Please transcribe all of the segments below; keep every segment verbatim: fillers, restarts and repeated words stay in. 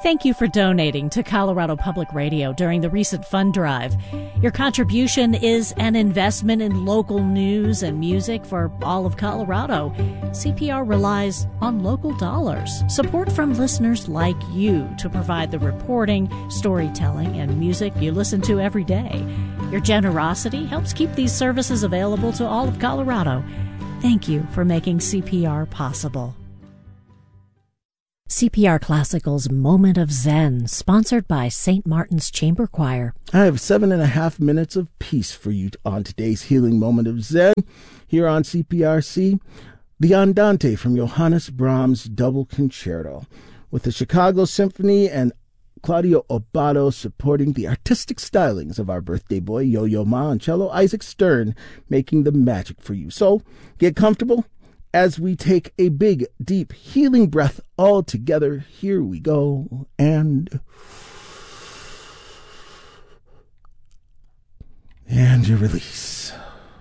Thank you for donating to Colorado Public Radio during the recent fund drive. Your contribution is an investment in local news and music for all of Colorado. C P R relies on local dollars, support from listeners like you to provide the reporting, storytelling, and music you listen to every day. Your generosity helps keep these services available to all of Colorado. Thank you for making C P R possible. C P R Classical's Moment of Zen, sponsored by Saint Martin's Chamber Choir. I have seven and a half minutes of peace for you on today's Healing Moment of Zen here on C P R C. The Andante from Johannes Brahms' Double Concerto, with the Chicago Symphony and Claudio Abbado supporting the artistic stylings of our birthday boy, Yo-Yo Ma, and cello Isaac Stern making the magic for you. So get comfortable as we take a big, deep, healing breath all together. Here we go. And... And you release.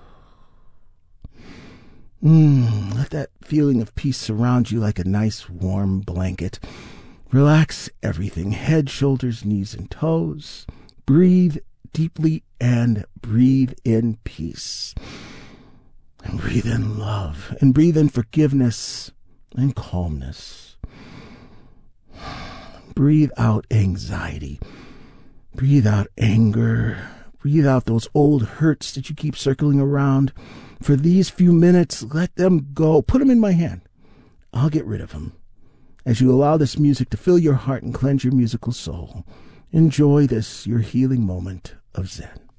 Mm, let that feeling of peace surround you like a nice, warm blanket. Relax everything. Head, shoulders, knees, and toes. Breathe deeply and breathe in peace. And breathe in love, and breathe in forgiveness and calmness. Breathe out anxiety. Breathe out anger. Breathe out those old hurts that you keep circling around. For these few minutes, let them go. Put them in my hand. I'll get rid of them. As you allow this music to fill your heart and cleanse your musical soul, enjoy this, your healing moment of Zen.